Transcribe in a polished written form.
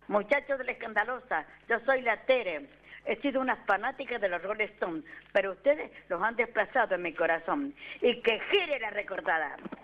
Muchachos de la Escandalosa, yo soy la Tere. He sido una fanática de los Rolling Stones, pero ustedes los han desplazado en mi corazón. Y que gire la recordada.